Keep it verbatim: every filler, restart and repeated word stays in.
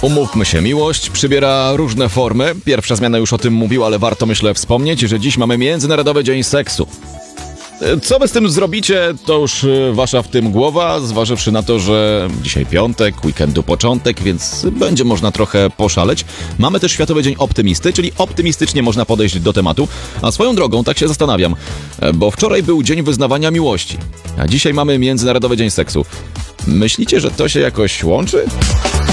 Umówmy się, miłość przybiera różne formy. Pierwsza zmiana już o tym mówiła, ale warto, myślę, wspomnieć, że dziś mamy Międzynarodowy Dzień Seksu. Co wy z tym zrobicie, to już wasza w tym głowa, zważywszy na to, że dzisiaj piątek, weekendu początek, więc będzie można trochę poszaleć. Mamy też Światowy Dzień Optymisty, czyli optymistycznie można podejść do tematu. A swoją drogą, tak się zastanawiam, bo wczoraj był Dzień Wyznawania Miłości, a dzisiaj mamy Międzynarodowy Dzień Seksu. Myślicie, że to się jakoś łączy?